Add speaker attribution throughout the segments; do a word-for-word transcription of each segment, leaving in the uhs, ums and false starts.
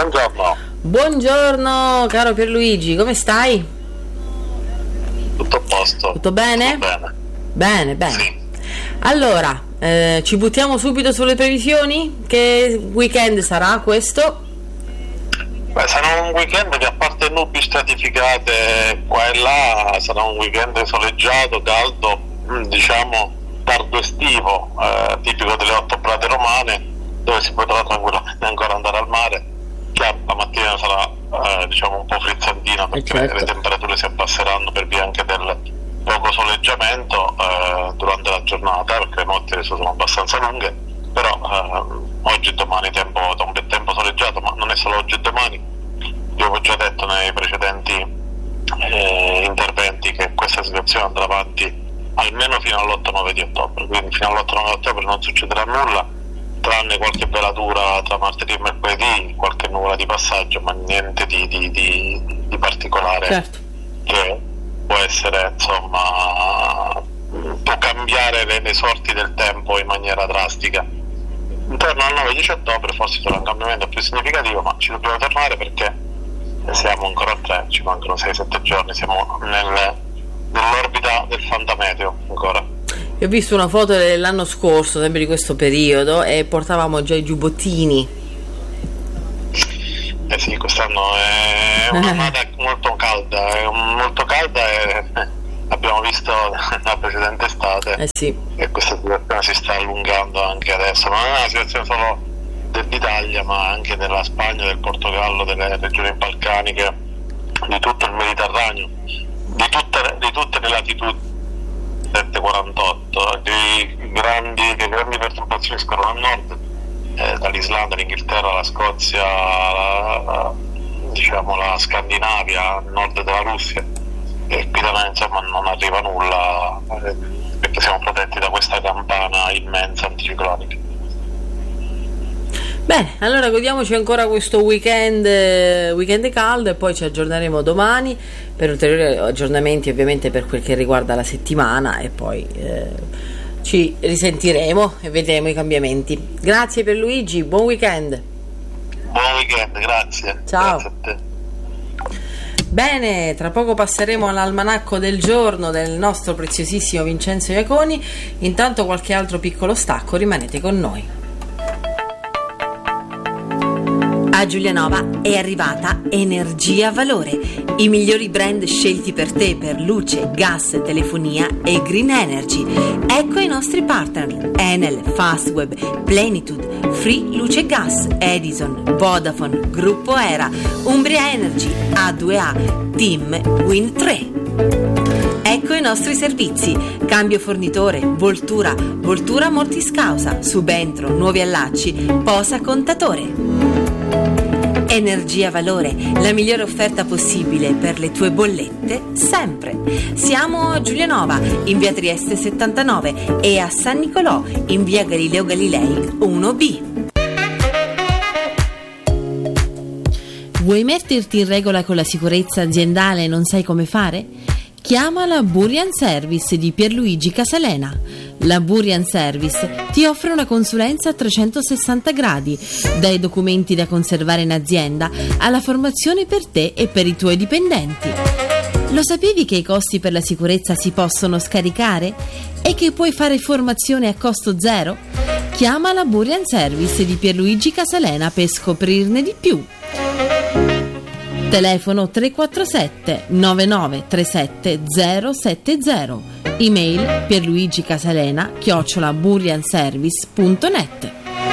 Speaker 1: Buongiorno.
Speaker 2: Buongiorno caro Pierluigi, come stai?
Speaker 1: Tutto a posto.
Speaker 2: Tutto bene?
Speaker 1: Tutto bene.
Speaker 2: Bene, bene.
Speaker 1: Sì.
Speaker 2: Allora, eh, ci buttiamo subito sulle previsioni? Che weekend sarà questo?
Speaker 1: Beh, sarà un weekend che a parte nubi stratificate qua e là, sarà un weekend soleggiato, caldo, diciamo tardo estivo, eh, tipico delle ottobrate romane, dove si potrà tranquillamente ancora andare al mare. Chiaro, la mattina sarà eh, diciamo un po' frizzantina perché
Speaker 2: certo.
Speaker 1: le temperature si abbasseranno per via anche del poco soleggiamento eh, durante la giornata, perché le notti adesso sono abbastanza lunghe, però eh, oggi e domani tempo, un bel tempo soleggiato, ma non è solo oggi e domani. Io avevo già detto nei precedenti eh, interventi che questa situazione andrà avanti almeno fino all'otto nove di ottobre, quindi fino all'otto nove di ottobre non succederà nulla, tranne qualche velatura tra martedì e mercoledì, qualche nuvola di passaggio, ma niente di, di, di, di particolare,
Speaker 2: certo.
Speaker 1: Che può essere, insomma, può cambiare le, le sorti del tempo in maniera drastica. Intorno al nove dieci ottobre forse sarà un cambiamento più significativo, ma ci dobbiamo tornare perché siamo ancora a tre, ci mancano sei sette giorni, siamo nel, nell'orbita del fantameteo ancora.
Speaker 2: Io ho visto una foto dell'anno scorso, sempre di questo periodo, e portavamo già i giubbottini.
Speaker 1: Eh sì, quest'anno è un'annata molto calda, è molto calda e abbiamo visto la precedente estate
Speaker 2: Eh sì.
Speaker 1: che questa situazione si sta allungando anche adesso, ma non è una situazione solo dell'Italia, ma anche della Spagna, del Portogallo, delle regioni balcaniche, di tutto il Mediterraneo, di tutte, di tutte le latitudini. sette quarantotto, di grandi, di grandi perturbazioni scorrono a nord, eh, dall'Islanda, l'Inghilterra, la Scozia, la, la, diciamo la Scandinavia, a nord della Russia, e qui da noi insomma non arriva nulla eh, perché siamo protetti da questa campana immensa anticiclonica.
Speaker 2: Bene, allora godiamoci ancora questo weekend, weekend caldo, e poi ci aggiorneremo domani per ulteriori aggiornamenti, ovviamente per quel che riguarda la settimana, e poi eh, ci risentiremo e vedremo i cambiamenti. Grazie Pierluigi, buon weekend.
Speaker 1: Buon weekend, grazie.
Speaker 2: Ciao.
Speaker 1: Grazie a te.
Speaker 2: Bene, tra poco passeremo all'almanacco del giorno del nostro preziosissimo Vincenzo Iaconi. Intanto qualche altro piccolo stacco, rimanete con noi. A Giulianova è arrivata Energia Valore, i migliori brand scelti per te per luce, gas, telefonia e green energy. Ecco i nostri partner: Enel, Fastweb, Plenitude, Free Luce Gas, Edison, Vodafone, Gruppo Era, Umbria Energy, A due A, Team, Win tre. Ecco i nostri servizi: cambio fornitore, voltura, voltura mortis causa, subentro, nuovi allacci, posa contatore. Energia Valore, la migliore offerta possibile per le tue bollette, sempre. Siamo a Giulianova, in via Trieste settantanove, e a San Nicolò, in via Galileo Galilei uno B. Vuoi metterti in regola con la sicurezza aziendale e non sai come fare? Chiama la Burian Service di Pierluigi Casalena. La Burian Service ti offre una consulenza a trecentosessanta gradi, dai documenti da conservare in azienda alla formazione per te e per i tuoi dipendenti. Lo sapevi che i costi per la sicurezza si possono scaricare e che puoi fare formazione a costo zero? Chiama la Burian Service di Pierluigi Casalena per scoprirne di più. Telefono tre quattro sette nove nove tre sette zero sette zero. Email pierluigicasalena chiocciola burianservice punto net.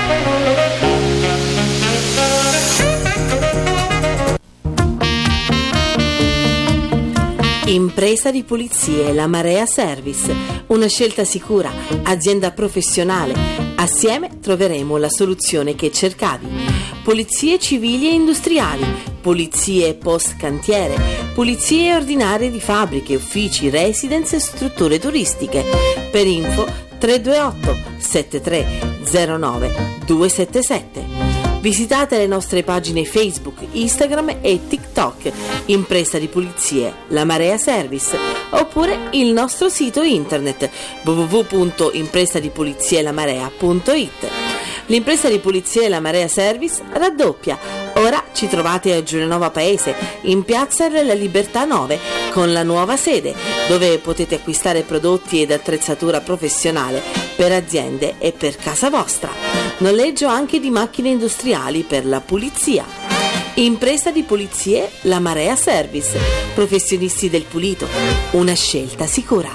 Speaker 2: Impresa di pulizie La Marea Service, una scelta sicura, azienda professionale. Assieme troveremo la soluzione che cercavi. Pulizie civili e industriali, pulizie post cantiere, pulizie ordinarie di fabbriche, uffici, residence e strutture turistiche. Per info tre due otto sette tre zero nove due sette sette. Visitate le nostre pagine Facebook, Instagram e TikTok, Impresa di Pulizie La Marea Service, oppure il nostro sito internet w w w punto impresa di pulizie la marea punto it. L'impresa di pulizie La Marea Service raddoppia. Ora ci trovate a Giulianova Paese, in Piazza della Libertà nove, con la nuova sede, dove potete acquistare prodotti ed attrezzatura professionale per aziende e per casa vostra. Noleggio anche di macchine industriali per la pulizia. Impresa di pulizie La Marea Service, professionisti del pulito, una scelta sicura.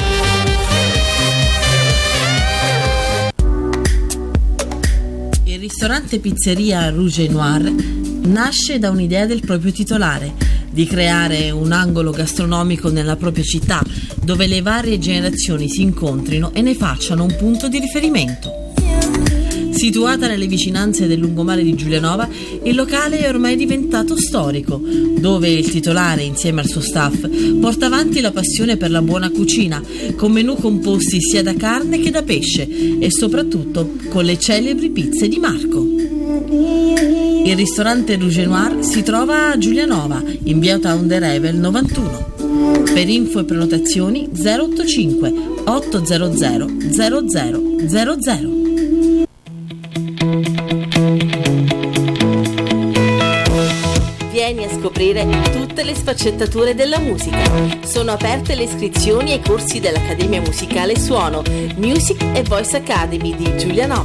Speaker 2: Il ristorante pizzeria Rouge Noir nasce da un'idea del proprio titolare, di creare un angolo gastronomico nella propria città, dove le varie generazioni si incontrino e ne facciano un punto di riferimento. Situata nelle vicinanze del lungomare di Giulianova, il locale è ormai diventato storico, dove il titolare, insieme al suo staff, porta avanti la passione per la buona cucina, con menù composti sia da carne che da pesce e soprattutto con le celebri pizze di Marco. Il ristorante Rouge Noir si trova a Giulianova, in via Town de Revel novantuno. Per info e prenotazioni zero otto cinque otto zero zero zero zero zero zero. Vieni a scoprire tutte le sfaccettature della musica. Sono aperte le iscrizioni ai corsi dell'Accademia Musicale Suono, Music e Voice Academy di Giulianova.